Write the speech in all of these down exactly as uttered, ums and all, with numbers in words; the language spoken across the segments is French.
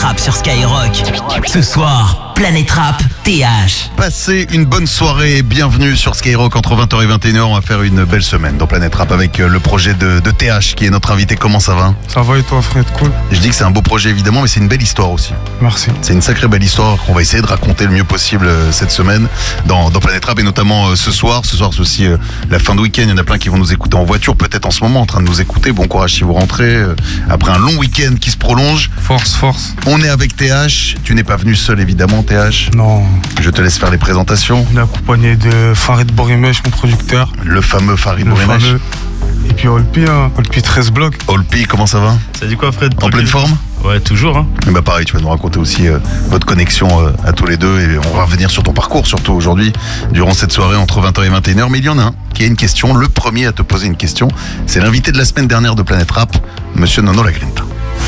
Rap sur Skyrock. Ce soir, Planète Rap, T H. Passez une bonne soirée, bienvenue sur Skyrock entre vingt heures et vingt et une heures. On va faire une belle semaine dans Planète Rap avec le projet de, de T H qui est notre invité. Comment ça va? Ça va et toi, Fred? Cool. Je dis que c'est un beau projet évidemment, mais c'est une belle histoire aussi. Merci. C'est une sacrée belle histoire qu'on va essayer de raconter le mieux possible cette semaine dans, dans Planète Rap et notamment ce soir. Ce soir c'est aussi la fin de week-end, il y en a plein qui vont nous écouter en voiture, peut-être en ce moment en train de nous écouter. Bon courage si vous rentrez après un long week-end qui se prolonge. Force, force. On est avec T H, tu n'es pas venu seul évidemment T H. Non. Je te laisse faire les présentations. On est accompagné de Farid Borimesh, mon producteur. Le fameux Farid Le Borimesh. fameux. Et puis Olpi, hein. Olpi treize blocs. Olpi, comment ça va? Ça dit quoi Fred? En pleine forme? Ouais, toujours. Hein. Et bah pareil, tu vas nous raconter aussi euh, votre connexion euh, à tous les deux et on va revenir sur ton parcours surtout aujourd'hui durant cette soirée entre vingt heures et vingt et une heures. Mais il y en a un qui a une question, le premier à te poser une question. C'est l'invité de la semaine dernière de Planète Rap, Monsieur Nono Lagrinta.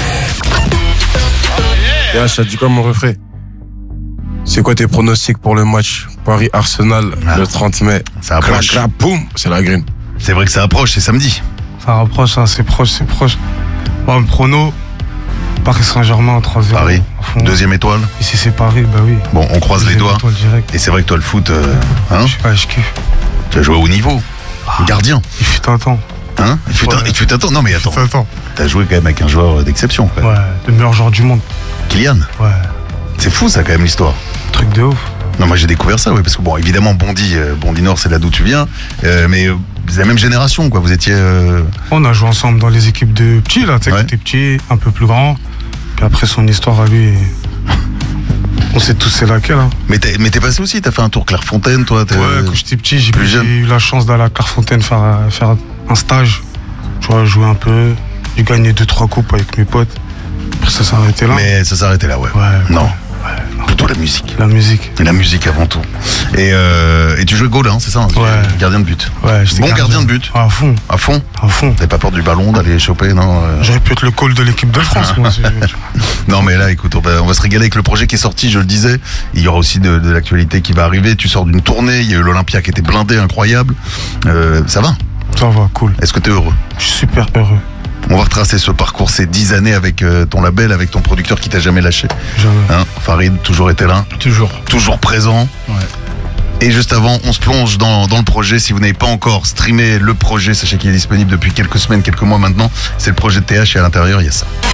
Yeah, ça dit quoi mon refrain? C'est quoi tes pronostics pour le match Paris-Arsenal ah. le trente mai? Ça approche. Clac, clac, boum, c'est la green. C'est vrai que ça approche, c'est samedi. Ça rapproche, hein, c'est proche, c'est proche. Bon, le prono, Paris Saint-Germain en trois zéro. Paris, deuxième étoile. Et si c'est Paris, bah oui. Bon, on croise deuxième les doigts. Direct. Et c'est vrai que toi, le foot, euh, hein je, ouais, je kiffe. Tu as joué au haut niveau. Ah. Gardien. Il fut un temps. Hein Il fut, ouais. un, il fut un temps. Non mais attends. T'as joué quand même avec un joueur d'exception. Quand même. Ouais, le meilleur joueur du monde. Kylian. Ouais. C'est fou ça quand même l'histoire. Truc de ouf. Non, moi j'ai découvert ça, oui, parce que bon, évidemment, Bondy, euh, Bondy Nord, c'est là d'où tu viens, euh, mais euh, vous êtes la même génération, quoi. Vous étiez. Euh... On a joué ensemble dans les équipes de petits, là, tu sais, ouais. Quand t'es petit, un peu plus grand. Puis après, son histoire à lui, on sait tous c'est laquelle. Hein. Mais t'es, mais t'es passé aussi, t'as fait un tour Clairefontaine, toi. T'es, ouais, quand j'étais petit, j'ai, j'ai eu la chance d'aller à Clairefontaine faire, faire un stage. Tu vois, jouer un peu. J'ai gagné deux trois coupes avec mes potes. Après, ça s'est arrêté là. Mais ça s'est arrêté là, ouais. Ouais. Non. Ouais, non. Plutôt la musique. La musique. Et la musique avant tout. Et, euh, et tu jouais goal, hein, c'est ça? Ouais. Gardien de but. Ouais, j'étais bon gardien. gardien de but. À fond. À fond. À fond. T'avais pas peur du ballon, d'aller choper, non? euh... J'aurais pu être le goal de l'équipe de France, moi. Non, mais là, écoute, on va, on va se régaler avec le projet qui est sorti, je le disais. Il y aura aussi de, de l'actualité qui va arriver. Tu sors d'une tournée, il y a eu l'Olympia qui était blindé, incroyable. Euh, ça va? Ça va, cool. Est-ce que t'es heureux? Je suis super heureux. On va retracer ce parcours, ces dix années avec euh, ton label, avec ton producteur qui t'a jamais lâché. Jamais. Hein, Farid, toujours été là. Toujours. Toujours présent. Ouais. Et juste avant, on se plonge dans, dans le projet. Si vous n'avez pas encore streamé le projet, sachez qu'il est disponible depuis quelques semaines, quelques mois maintenant. C'est le projet de T H et à l'intérieur, il y a ça.